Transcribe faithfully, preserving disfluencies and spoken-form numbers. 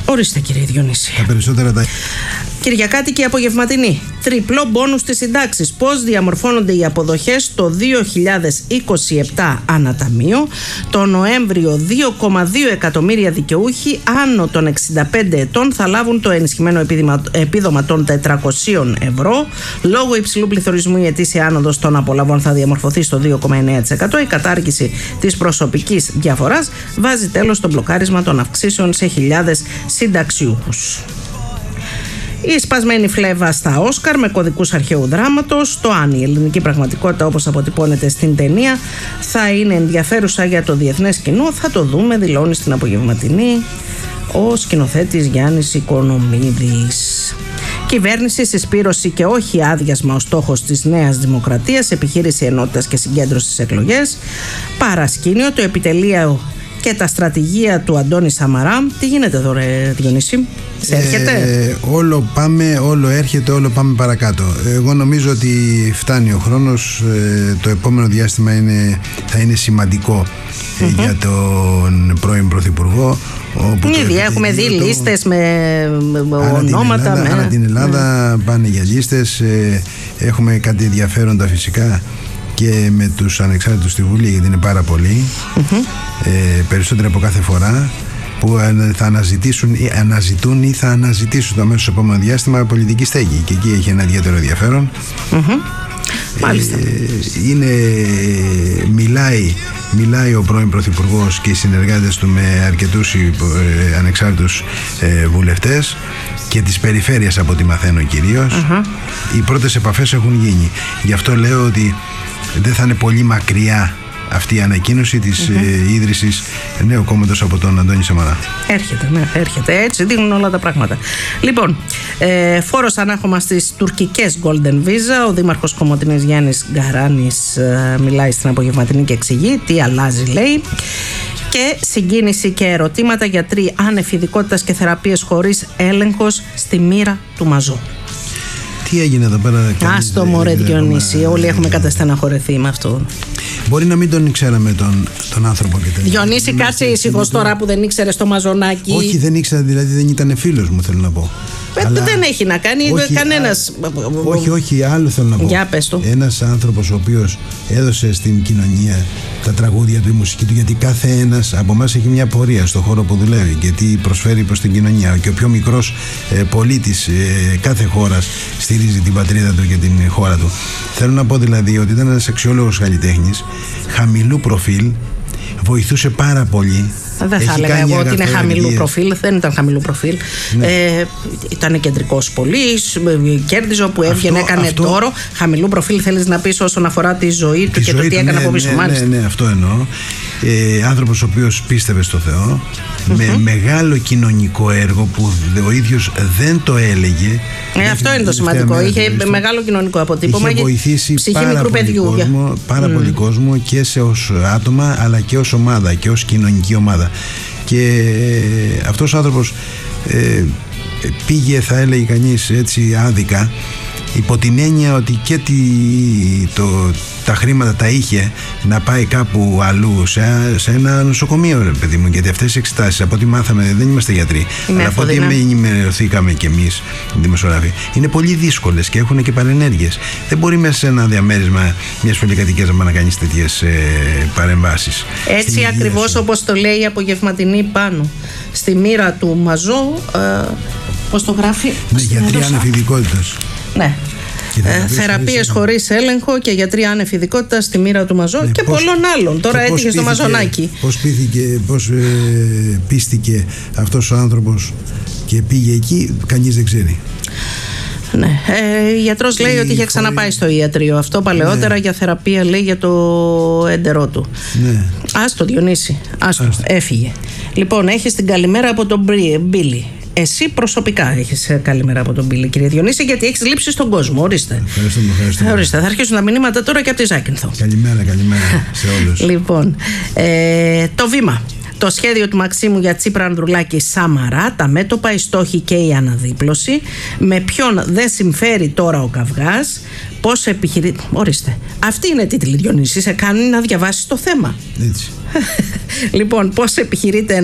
Ορίστε, κύριε Διονύση. Τα περισσότερα τα... Κυριακάτικη απογευματινή. Τριπλό μπόνους στις συντάξεις. Πώς διαμορφώνονται οι αποδοχές το δύο χιλιάδες είκοσι επτά αναταμείο. Το Νοέμβριο δύο κόμμα δύο εκατομμύρια δικαιούχοι άνω των εξήντα πέντε ετών θα λάβουν το ενισχυμένο επίδομα των τετρακόσια ευρώ. Λόγω υψηλού πληθωρισμού η ετήσια άνοδος των απολαβών θα διαμορφωθεί στο δύο κόμμα εννέα τοις εκατό. Η κατάργηση της προσωπικής διαφοράς βάζει τέλος στο μπλοκάρισμα των αυξήσεων σε χιλιάδες συνταξιούχους. Η σπασμένη φλέβα στα Όσκαρ με κωδικούς αρχαίου δράματος. Το αν η ελληνική πραγματικότητα, όπως αποτυπώνεται στην ταινία, θα είναι ενδιαφέρουσα για το διεθνές κοινό, θα το δούμε, δηλώνει στην απογευματινή ο σκηνοθέτης Γιάννης Οικονομίδης. Κυβέρνηση, συσπήρωση και όχι άδειασμα ο στόχος της Νέας Δημοκρατίας, επιχείρηση ενότητας και συγκέντρωση στις εκλογές. Παρασκήνιο, το επιτελείο και τα στρατηγία του Αντώνη Σαμαρά. Τι γίνεται εδώ, ρε Διονύση, σε έρχεται? Ε, όλο πάμε, όλο έρχεται, όλο πάμε παρακάτω. Εγώ νομίζω ότι φτάνει ο χρόνος. Ε, το επόμενο διάστημα είναι, θα είναι σημαντικό ε, mm-hmm. για τον πρώην Πρωθυπουργό. Ήδη έχουμε δει το... λίστες με άρα ονόματα. Την Ελλάδα, με... άρα την Ελλάδα mm. πάνε για λίστες. Ε, έχουμε κάτι ενδιαφέροντα φυσικά και με τους ανεξάρτητους στη Βουλή, γιατί είναι πάρα πολλοί, mm-hmm. ε, περισσότεροι από κάθε φορά, που θα αναζητήσουν ή αναζητούν ή θα αναζητήσουν το αμέσως επόμενο διάστημα πολιτική στέγη, και εκεί έχει ένα ιδιαίτερο ενδιαφέρον. Mm-hmm. Μάλιστα. Ε, είναι, μιλάει, μιλάει ο πρώην Πρωθυπουργός και οι συνεργάτες του με αρκετούς ε, ανεξάρτητους ε, βουλευτές και της περιφέρειας, από ό,τι μαθαίνω κυρίως. Uh-huh. Οι πρώτες επαφές έχουν γίνει. Γι' αυτό λέω ότι δεν θα είναι πολύ μακριά αυτή η ανακοίνωση της mm-hmm. ε, ίδρυσης νέου κόμματος από τον Αντώνη Σαμαρά. Έρχεται, ναι, έρχεται. Έτσι δείχνουν όλα τα πράγματα. Λοιπόν, ε, φόρος ανάχωμα στις τουρκικές Golden Visa. Ο δήμαρχος Κομοτηνής Γιάννης Γκαράνης ε, μιλάει στην απογευματινή και εξηγεί τι αλλάζει, λέει. Και συγκίνηση και ερωτήματα. Γιατροί άνευ ειδικότητας και θεραπείες χωρίς έλεγχος στη μοίρα του μαζού. Τι έγινε εδώ πέρα? Άστο μωρέ Διονύση, όλοι έχουμε καταστεναχωρεθεί με αυτό. Μπορεί να μην τον ξέραμε τον, τον άνθρωπο και τελικά. Διονύση, κάτσε ησυχός τώρα που δεν ήξερες το μαζονάκι. Όχι, δεν ήξερα, δηλαδή δεν ήταν φίλος μου, θέλω να πω. Ε, Αλλά... Δεν έχει να κάνει όχι, κανένας. Α... Όχι, όχι, άλλο θέλω να πω. Για πες το. Ένας άνθρωπος ο οποίος έδωσε στην κοινωνία τα τραγούδια του, η μουσική του, γιατί κάθε ένας από εμάς έχει μια πορεία στον χώρο που δουλεύει και τι προσφέρει προς την κοινωνία. Και ο πιο μικρός ε, πολίτης ε, κάθε χώρας στηρίζει την πατρίδα του και την χώρα του. Θέλω να πω δηλαδή ότι ήταν ένας αξιόλογος καλλιτέχνης, χαμηλού προφίλ, βοηθούσε πάρα πολύ. Δεν θα έλεγα εγώ ότι είναι χαμηλού προφίλ, δεν ήταν χαμηλού προφίλ. Ναι. Ε, ήταν κεντρικός πολύς, κέρδιζε όπου έβγαινε, έκανε αυτό... τόρο. Χαμηλού προφίλ θέλεις να πεις όσον αφορά τη ζωή του τη και ζωή το τι έκανε από πίσω, ναι, μάλιστα. Ναι, ναι, αυτό εννοώ. Ε, άνθρωπος ο οποίος πίστευε στο Θεό, mm-hmm. με μεγάλο κοινωνικό έργο που ο ίδιος δεν το έλεγε. Ε, αυτό είναι το σημαντικό. Είχε στο... μεγάλο κοινωνικό αποτύπωμα. Είχε βοηθήσει ψυχή πάρα, μικρού πολύ παιδιού, κόσμο, πάρα mm. πολύ κόσμο και σε ως άτομα αλλά και ως ομάδα και ως κοινωνική ομάδα. Και ε, αυτός ο άνθρωπος ε, πήγε, θα έλεγε κανείς έτσι άδικα, υπό την έννοια ότι και τι, το, τα χρήματα τα είχε να πάει κάπου αλλού, σε, σε ένα νοσοκομείο, ρε παιδί μου, γιατί αυτές οι εξετάσεις, από ό,τι μάθαμε, δεν είμαστε γιατροί, είναι αλλά από ό,τι ενημερωθήκαμε κι εμείς δημοσιογράφοι, είναι πολύ δύσκολες και έχουν και παρενέργειες. Δεν μπορεί μέσα σε ένα διαμέρισμα μιας πολυκατοικίας να κάνεις τέτοιες ε, παρεμβάσεις. Έτσι ακριβώς όπως το λέει η απογευματινή πάνω στη μοίρα του μαζού, ε, πώς το γράφει? Ναι, γιατροί άνευ ειδικότητας. Ναι. Ε, θεραπείες χωρίς έλεγχο και γιατροί άνευ ειδικότητας στη μοίρα του μαζό, ναι, και πώς, πολλών άλλων. Τώρα έτυχε στο μαζονάκι. Πώς πείθηκε, πώς ε, πίστηκε αυτός ο άνθρωπος και πήγε εκεί, κανείς δεν ξέρει. Ναι. Ε, γιατρός λέει ότι είχε ξαναπάει στο ιατρείο αυτό παλαιότερα, ναι, για θεραπεία, λέει, για το έντερό του. Ναι. Άστο Διονύση, άστο, άστο. Έφυγε. Λοιπόν, έχεις την καλημέρα από τον Μπίλι. Εσύ προσωπικά έχεις καλημέρα από τον Μπίλι, κύριε Διονύση, γιατί έχεις λείψει στον κόσμο. Ορίστε. Ευχαριστούμε, ευχαριστούμε. Ορίστε. Θα αρχίσουν τα μηνύματα τώρα και από τη Ζάκυνθο. Καλημέρα, καλημέρα σε όλους. Λοιπόν, ε, το βήμα. Το σχέδιο του Μαξίμου για Τσίπρα, Ανδρουλάκη, Σαμαρά, τα μέτωπα, οι στόχοι και η αναδίπλωση. Με ποιον δεν συμφέρει τώρα ο καυγάς, πώς επιχειρεί. Ορίστε. Αυτή είναι τίτλη, Διονύση. Σε κάνει να διαβάσεις το θέμα. Έτσι. Λοιπόν, πώς επιχειρείται